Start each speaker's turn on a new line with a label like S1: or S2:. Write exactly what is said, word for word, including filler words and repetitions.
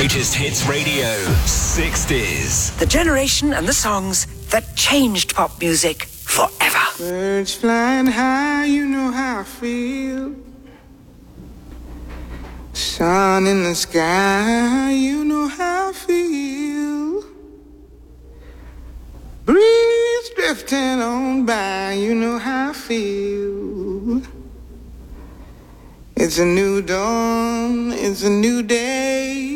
S1: Greatest Hits Radio, sixties.
S2: The generation and the songs that changed pop music forever.
S3: Birds flying high, you know how I feel. Sun in the sky, you know how I feel. Breeze drifting on by, you know how I feel. It's a new dawn, it's a new day.